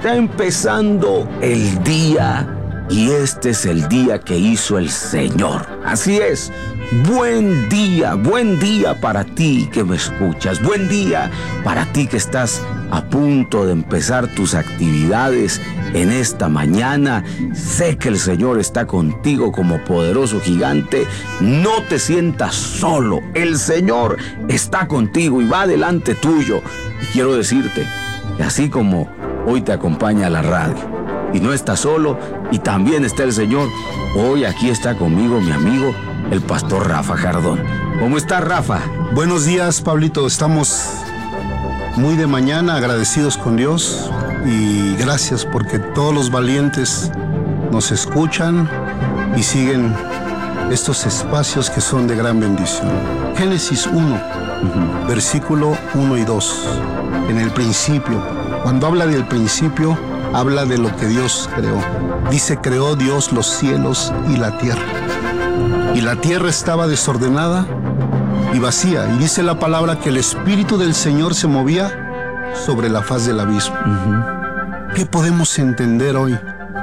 Está empezando el día y este es el día que hizo el Señor. Así es. Buen día para ti que me escuchas. Buen día para ti que estás a punto de empezar tus actividades en esta mañana. Sé que el Señor está contigo como poderoso gigante. No te sientas solo. El Señor está contigo y va delante tuyo. Y quiero decirte que así como hoy te acompaña la radio y no estás solo, y también está el Señor, hoy aquí está conmigo mi amigo, el pastor Rafa Jardón. ¿Cómo estás, Rafa? Buenos días, Pablito. Estamos muy de mañana agradecidos con Dios y gracias porque todos los valientes nos escuchan y siguen estos espacios que son de gran bendición. Génesis 1, versículo 1 y 2. En el principio, cuando habla del principio, habla de lo que Dios creó. Dice, creó Dios los cielos y la tierra. Y la tierra estaba desordenada y vacía. Y dice la palabra que el Espíritu del Señor se movía sobre la faz del abismo. ¿Qué podemos entender hoy?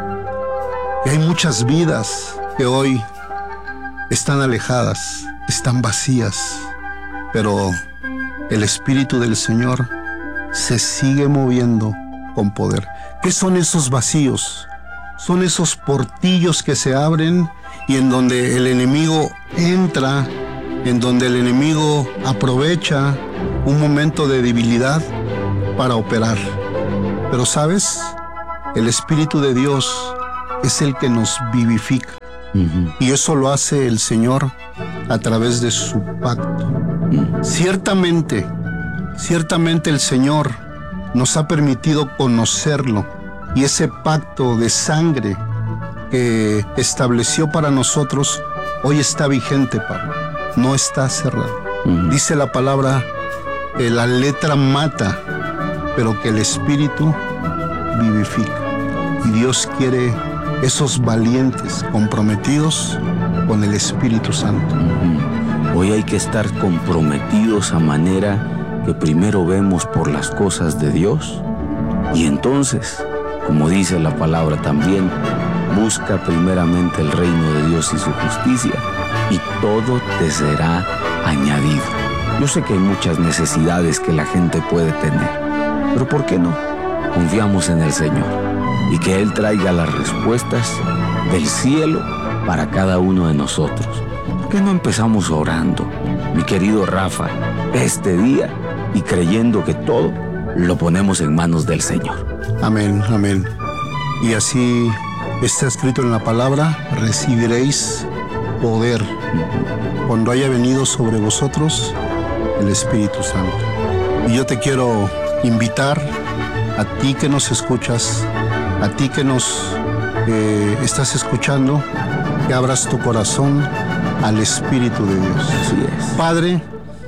Que hay muchas vidas que hoy están alejadas, están vacías, pero el Espíritu del Señor se sigue moviendo con poder. ¿Qué son esos vacíos? Son esos portillos que se abren y en donde el enemigo entra, en donde el enemigo aprovecha un momento de debilidad para operar. Pero ¿sabes? El Espíritu de Dios es el que nos vivifica. Y eso lo hace el Señor a través de su pacto. Ciertamente el Señor nos ha permitido conocerlo, y ese pacto de sangre que estableció para nosotros hoy está vigente, Pablo. No está cerrado. Dice la palabra que la letra mata, pero que el Espíritu vivifica. Y Dios quiere esos valientes comprometidos con el Espíritu Santo. Hoy hay que estar comprometidos a manera que primero vemos por las cosas de Dios y entonces, como dice la palabra también, busca primeramente el reino de Dios y su justicia y todo te será añadido. Yo sé que hay muchas necesidades que la gente puede tener, pero ¿por qué no? Confiamos en el Señor y que Él traiga las respuestas del cielo para cada uno de nosotros. ¿Por qué no empezamos orando, mi querido Rafa, este día y creyendo que todo lo ponemos en manos del Señor? Amén, amén. Y así está escrito en la palabra, recibiréis poder cuando haya venido sobre vosotros el Espíritu Santo. Y yo te quiero invitar a ti que nos escuchas, a ti que nos estás escuchando, que abras tu corazón al Espíritu de Dios. Así es. Padre,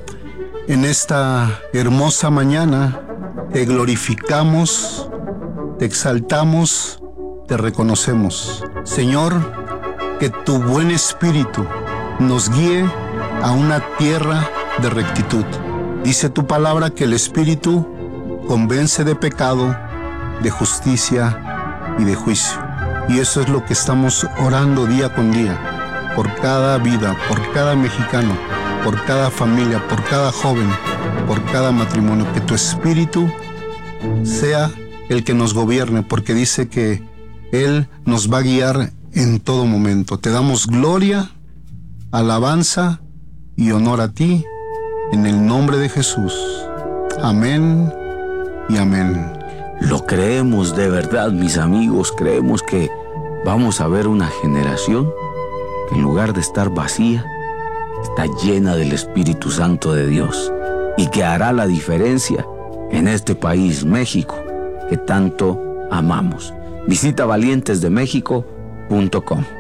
en esta hermosa mañana te glorificamos, te exaltamos, te reconocemos. Señor, que tu buen Espíritu nos guíe a una tierra de rectitud. Dice tu palabra que el Espíritu convence de pecado, de justicia y de juicio. Y eso es lo que estamos orando día con día, por cada vida, por cada mexicano, por cada familia, por cada joven, por cada matrimonio. Que tu Espíritu sea el que nos gobierne, porque dice que Él nos va a guiar en todo momento. Te damos gloria, alabanza y honor a ti, en el nombre de Jesús. Amén y amén. Lo creemos de verdad, mis amigos. Creemos que vamos a ver una generación que en lugar de estar vacía, está llena del Espíritu Santo de Dios y que hará la diferencia en este país, México, que tanto amamos. Visita valientesdemexico.com.